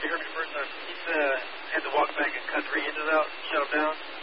you heard me the first time. He had to walk back and cut 3 engines out, shut them down.